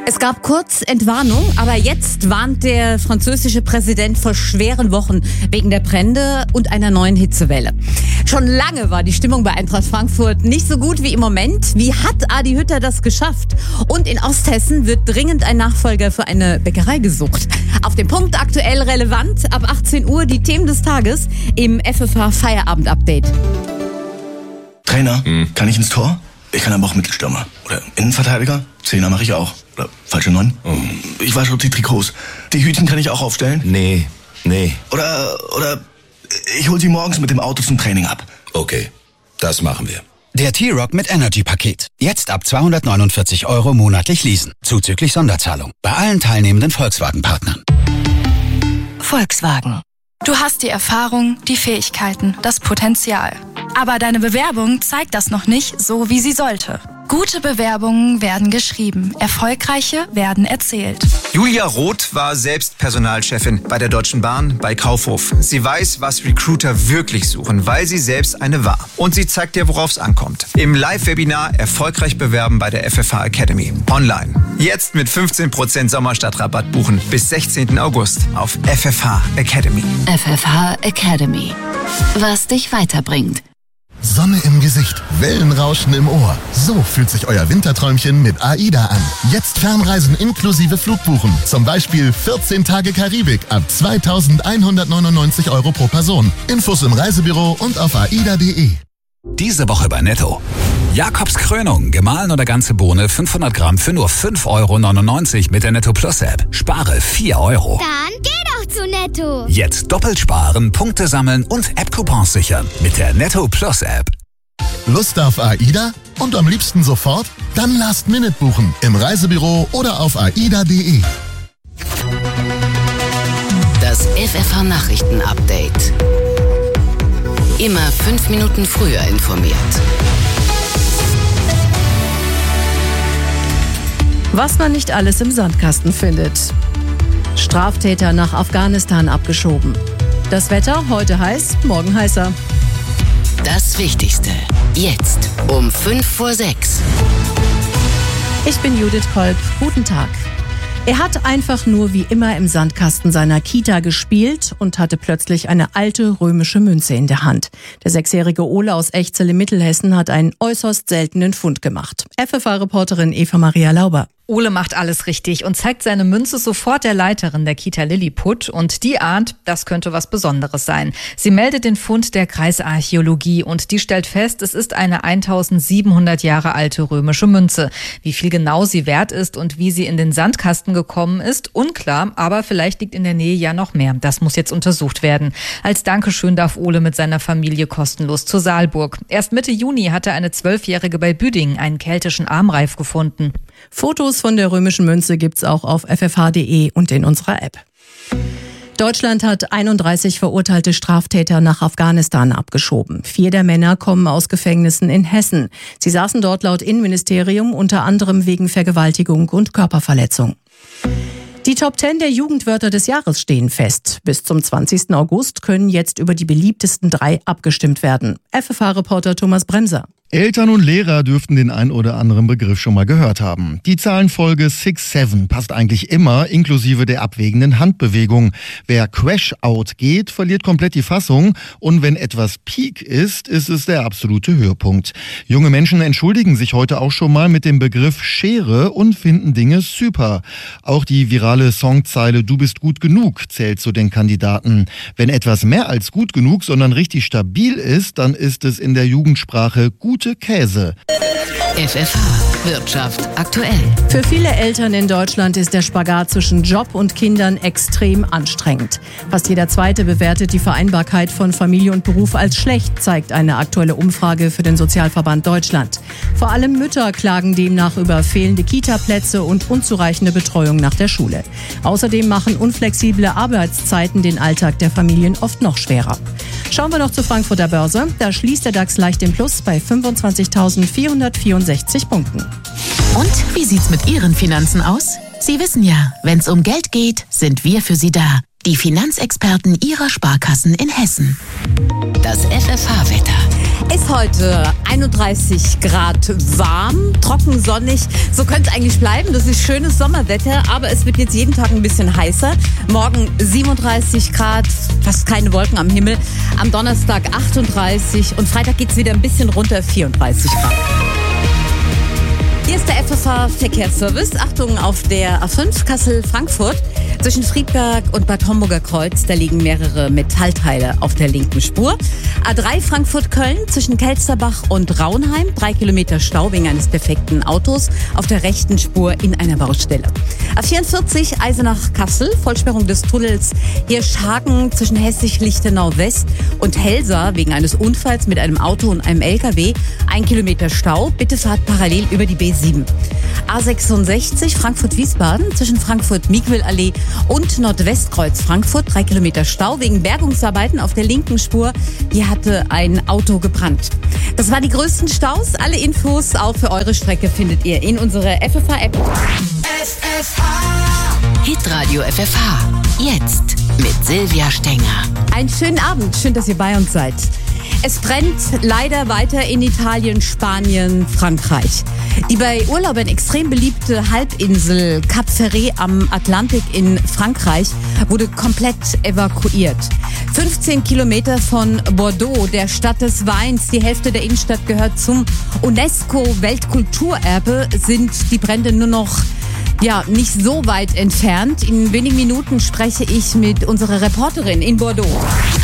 Es gab kurz Entwarnung, aber jetzt warnt der französische Präsident vor schweren Wochen wegen der Brände und einer neuen Hitzewelle. Schon lange war die Stimmung bei Eintracht Frankfurt nicht so gut wie im Moment. Wie hat Adi Hütter das geschafft? Und in Osthessen wird dringend ein Nachfolger für eine Bäckerei gesucht. Auf den Punkt aktuell relevant, ab 18 Uhr die Themen des Tages im FFH Feierabend-Update. Trainer, kann ich ins Tor? Ich kann aber auch Mittelstürmer. Oder Innenverteidiger? Zehner mache ich auch. Oder falsche 9? Ich wasche die Trikots. Die Hütchen kann ich auch aufstellen? Nee. Oder ich hol sie morgens mit dem Auto zum Training ab. Okay, das machen wir. Der T-Rock mit Energy-Paket. Jetzt ab 249 € monatlich leasen. Zuzüglich Sonderzahlung. Bei allen teilnehmenden Volkswagen-Partnern. Volkswagen. Du hast die Erfahrung, die Fähigkeiten, das Potenzial. Aber deine Bewerbung zeigt das noch nicht so, wie sie sollte. Gute Bewerbungen werden geschrieben, erfolgreiche werden erzählt. Julia Roth war selbst Personalchefin bei der Deutschen Bahn bei Kaufhof. Sie weiß, was Recruiter wirklich suchen, weil sie selbst eine war. Und sie zeigt dir, worauf es ankommt. Im Live-Webinar Erfolgreich bewerben bei der FFH Academy. Online. Jetzt mit 15% Sommerstadtrabatt buchen bis 16. August auf FFH Academy. FFH Academy. Was dich weiterbringt. Sonne im Gesicht, Wellenrauschen im Ohr. So fühlt sich euer Winterträumchen mit AIDA an. Jetzt Fernreisen inklusive Flugbuchen. Zum Beispiel 14 Tage Karibik ab 2.199 € pro Person. Infos im Reisebüro und auf aida.de. Diese Woche bei Netto. Jakobs Krönung, gemahlen oder ganze Bohne, 500 Gramm für nur 5,99 € mit der Netto Plus App. Spare 4 €. Dann geh doch zu Netto. Jetzt doppelt sparen, Punkte sammeln und App-Coupons sichern mit der Netto Plus App. Lust auf AIDA? Und am liebsten sofort? Dann Last Minute buchen. Im Reisebüro oder auf aida.de. Das FFH Nachrichten Update. Immer 5 Minuten früher informiert. Was man nicht alles im Sandkasten findet. Straftäter nach Afghanistan abgeschoben. Das Wetter, heute heiß, morgen heißer. Das Wichtigste. Jetzt um 5:06. Ich bin Judith Kolb. Guten Tag. Er hat einfach nur wie immer im Sandkasten seiner Kita gespielt und hatte plötzlich eine alte römische Münze in der Hand. Der 6-jährige Ole aus Echzell in Mittelhessen hat einen äußerst seltenen Fund gemacht. FFH-Reporterin Eva Maria Lauber. Ole macht alles richtig und zeigt seine Münze sofort der Leiterin der Kita Lilliput und die ahnt, das könnte was Besonderes sein. Sie meldet den Fund der Kreisarchäologie und die stellt fest, es ist eine 1700 Jahre alte römische Münze. Wie viel genau sie wert ist und wie sie in den Sandkasten gekommen ist, unklar, aber vielleicht liegt in der Nähe ja noch mehr. Das muss jetzt untersucht werden. Als Dankeschön darf Ole mit seiner Familie kostenlos zur Saalburg. Erst Mitte Juni hatte eine 12-Jährige bei Büdingen einen keltischen Armreif gefunden. Fotos von der römischen Münze gibt's auch auf ffh.de und in unserer App. Deutschland hat 31 verurteilte Straftäter nach Afghanistan abgeschoben. 4 der Männer kommen aus Gefängnissen in Hessen. Sie saßen dort laut Innenministerium unter anderem wegen Vergewaltigung und Körperverletzung. Die Top 10 der Jugendwörter des Jahres stehen fest. Bis zum 20. August können jetzt über die beliebtesten 3 abgestimmt werden. FFH-Reporter Thomas Bremser. Eltern und Lehrer dürften den ein oder anderen Begriff schon mal gehört haben. Die Zahlenfolge 6-7 passt eigentlich immer, inklusive der abwägenden Handbewegung. Wer Crash-Out geht, verliert komplett die Fassung. Und wenn etwas Peak ist, ist es der absolute Höhepunkt. Junge Menschen entschuldigen sich heute auch schon mal mit dem Begriff Schere und finden Dinge super. Auch die virale Songzeile Du bist gut genug zählt zu den Kandidaten. Wenn etwas mehr als gut genug, sondern richtig stabil ist, dann ist es in der Jugendsprache gute Käse. FFH Wirtschaft aktuell. Für viele Eltern in Deutschland ist der Spagat zwischen Job und Kindern extrem anstrengend. Fast jeder Zweite bewertet die Vereinbarkeit von Familie und Beruf als schlecht, zeigt eine aktuelle Umfrage für den Sozialverband Deutschland. Vor allem Mütter klagen demnach über fehlende Kita-Plätze und unzureichende Betreuung nach der Schule. Außerdem machen unflexible Arbeitszeiten den Alltag der Familien oft noch schwerer. Schauen wir noch zur Frankfurter Börse. Da schließt der DAX leicht im Plus bei 25.464 Punkten. Und wie sieht's mit Ihren Finanzen aus? Sie wissen ja, wenn's um Geld geht, sind wir für Sie da. Die Finanzexperten Ihrer Sparkassen in Hessen. Das FFH-Wetter. Ist heute 31 Grad warm, trocken, sonnig. So könnte es eigentlich bleiben. Das ist schönes Sommerwetter, aber es wird jetzt jeden Tag ein bisschen heißer. Morgen 37 Grad, fast keine Wolken am Himmel. Am Donnerstag 38 und Freitag geht es wieder ein bisschen runter, 34 Grad. Hier ist der FFH-Verkehrsservice. Achtung auf der A5 Kassel-Frankfurt. Zwischen Friedberg und Bad Homburger Kreuz, da liegen mehrere Metallteile auf der linken Spur. A3 Frankfurt-Köln zwischen Kelsterbach und Raunheim. 3 Kilometer Stau wegen eines defekten Autos auf der rechten Spur in einer Baustelle. A44 Eisenach-Kassel, Vollsperrung des Tunnels Hirschhagen zwischen Hessisch-Lichtenau-West und Helsa wegen eines Unfalls mit einem Auto und einem LKW. 1 Kilometer Stau, bitte fahrt parallel über die B7. A66 Frankfurt-Wiesbaden zwischen Frankfurt-Miegwil-Allee und Nordwestkreuz Frankfurt. 3 Kilometer Stau wegen Bergungsarbeiten auf der linken Spur. Hier hatte ein Auto gebrannt. Das waren die größten Staus. Alle Infos auch für eure Strecke findet ihr in unserer FFH-App. Hitradio FFH. Jetzt mit Silvia Stenger. Einen schönen Abend. Schön, dass ihr bei uns seid. Es brennt leider weiter in Italien, Spanien, Frankreich. Die bei Urlaubern extrem beliebte Halbinsel Cap Ferret am Atlantik in Frankreich wurde komplett evakuiert. 15 Kilometer von Bordeaux, der Stadt des Weins, die Hälfte der Innenstadt gehört zum UNESCO-Weltkulturerbe, sind die Brände nur noch nicht so weit entfernt. In wenigen Minuten spreche ich mit unserer Reporterin in Bordeaux.